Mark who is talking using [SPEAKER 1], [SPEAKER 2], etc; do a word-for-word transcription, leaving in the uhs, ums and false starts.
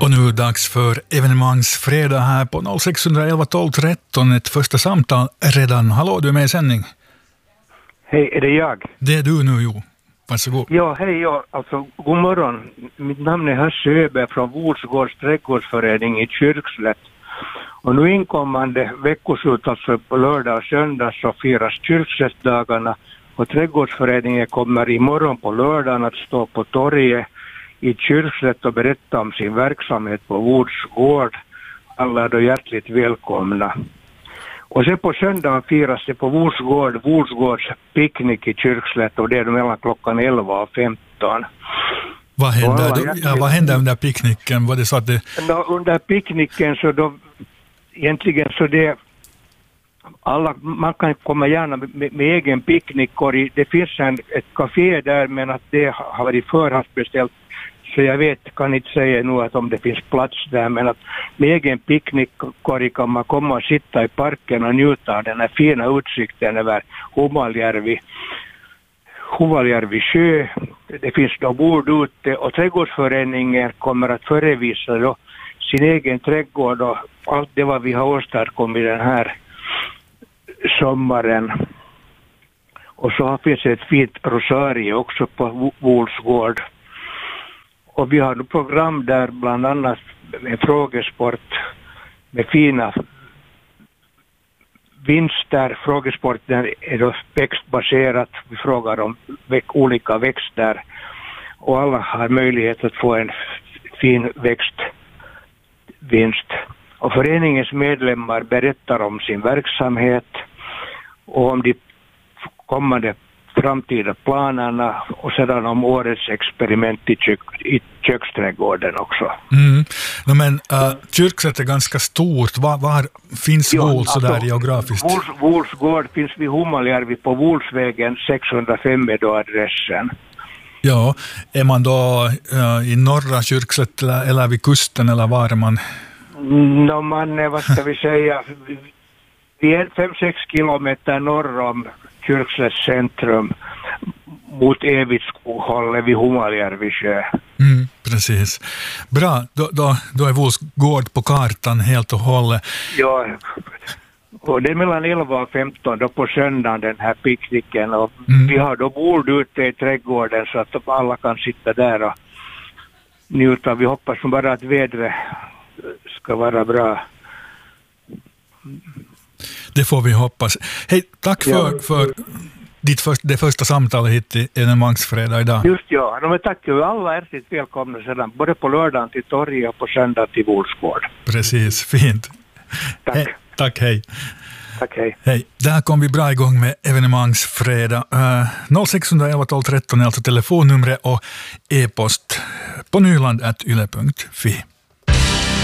[SPEAKER 1] Och nu är det dags för evenemangsfredag här på noll sex ett ett tolv tretton. Ett första samtal redan. Hallå, du är med i sändning.
[SPEAKER 2] Hej, är det jag?
[SPEAKER 1] Det är du nu, jo. Varsågod.
[SPEAKER 2] Ja, hej, ja, alltså god morgon. Mitt namn är Hasse Öberg från Wolsgårds trädgårdsförening i Kyrkslätt. Och nu inkommande veckoslut, alltså på lördag och söndag, så firas Kyrkslättdagarna. Och trädgårdsföreningen kommer imorgon på lördagen att stå på torget i Kyrkslätt och berätta om sin verksamhet på Wolsgård. Alla är då hjärtligt välkomna. Och sen på söndagen firas det på Wolsgård, Wolsgårds picknick i Kyrkslätt, och det är mellan klockan elva och femton.
[SPEAKER 1] Vad händer, då, ja, vad händer under picknicken? Var det så att det...
[SPEAKER 2] Under picknicken så då egentligen så det alla, man kan komma gärna med, med, med egen picknickkorg. Det finns en, ett café där, men att det har varit förhandsbeställt, så jag vet, kan inte säga nu att om det finns plats där, men att med egen picknickkorg kan man komma och sitta i parken och njuta av den här fina utsikten över Humaljärvi, Humaljärvi sjö. Det finns då bord ute, och trädgårdsföreningen kommer att förevisa då sin egen trädgård och allt det vad vi har åstadkommit den här sommaren. Och så finns det ett fint rosarie också på Wolsgård. Och vi har ett program där bland annat med frågesport med fina vinster. Frågesporten är då växtbaserat. Vi frågar om olika växter och alla har möjlighet att få en fin växtvinst. Och föreningens medlemmar berättar om sin verksamhet och om de kommande framtida planerna och sedan om årets experiment i, kök, i köksträdgården också.
[SPEAKER 1] Mm. No, men uh, Kyrkslätt är ganska stort. Var, var finns Vols så där geografiskt?
[SPEAKER 2] Vols, Wolsgård finns vid Humaljärvi på Volsvägen sexhundrafem är då adressen.
[SPEAKER 1] Ja, är man då uh, i norra Kyrkslätt eller, eller vid kusten, eller var är man?
[SPEAKER 2] No, man är, vad ska vi säga, vi är fem sex kilometer norr om Kyrkslätts centrum mot Evitskog-hållet vid Humaljärvi sjö.
[SPEAKER 1] Mm, precis. Bra, då, då, då är Wolsgård på kartan helt och hållet.
[SPEAKER 2] Ja, och det är mellan elva och femton då på söndagen den här picknicken, och mm. vi har då bord ute i trädgården så att alla kan sitta där och njuta. Vi hoppas bara att vädret ska vara bra.
[SPEAKER 1] Det får vi hoppas. Hej, tack för, ja. för ditt för, det första samtalet hit i evenemangsfredag idag.
[SPEAKER 2] Just ja, men tack ju. Alla är sitt välkomna sedan, både på lördagen till torget och på söndag till Wolsgård.
[SPEAKER 1] Precis, fint.
[SPEAKER 2] Tack.
[SPEAKER 1] He, tack, hej.
[SPEAKER 2] Tack, hej.
[SPEAKER 1] Hej, där kom vi bra igång med evenemangsfredag. Uh, noll sex ett ett tolv tretton är alltså telefonnumret och e-post på nyland at yle punkt fi.